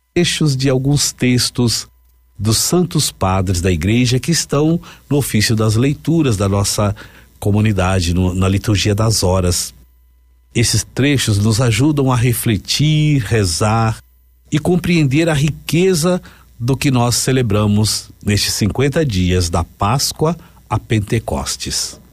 trechos de alguns textos dos santos padres da igreja que estão no ofício das leituras da nossa comunidade, na liturgia das horas. Esses trechos nos ajudam a refletir, rezar e compreender a riqueza do que nós celebramos nestes 50 dias da Páscoa a Pentecostes.